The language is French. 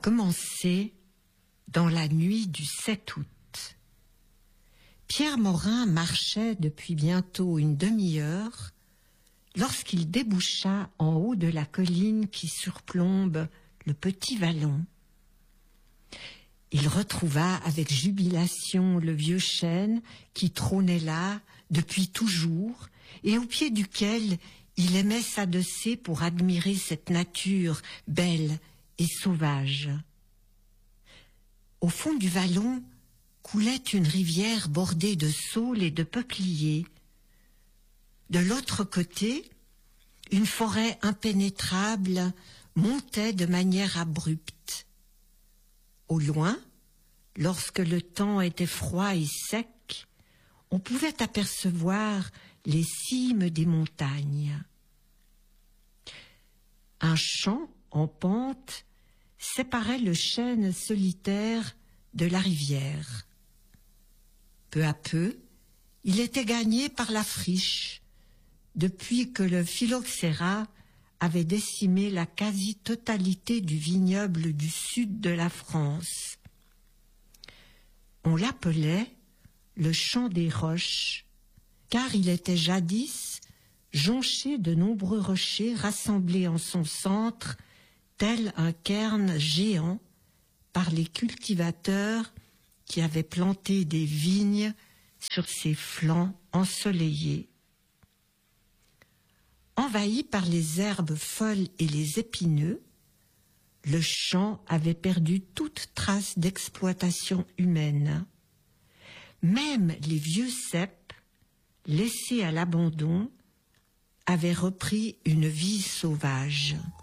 commencé dans la nuit du 7 août. Pierre Morin marchait depuis bientôt une demi-heure lorsqu'il déboucha en haut de la colline qui surplombe le petit vallon. Il retrouva avec jubilation le vieux chêne qui trônait là depuis toujours et au pied duquel il aimait s'adosser pour admirer cette nature belle et sauvage. Au fond du vallon coulait une rivière bordée de saules et de peupliers. De l'autre côté, une forêt impénétrable montait de manière abrupte. Au loin, lorsque le temps était froid et sec, on pouvait apercevoir les cimes des montagnes. Un champ en pente séparait le chêne solitaire de la rivière. Peu à peu, il était gagné par la friche, depuis que le phylloxéra avait décimé la quasi-totalité du vignoble du sud de la France. On l'appelait le champ des roches, car il était jadis jonché de nombreux rochers rassemblés en son centre, tel un cairn géant, par les cultivateurs qui avaient planté des vignes sur ses flancs ensoleillés. Envahi par les herbes folles et les épineux, le champ avait perdu toute trace d'exploitation humaine. Même les vieux ceps, laissés à l'abandon, avaient repris une vie sauvage.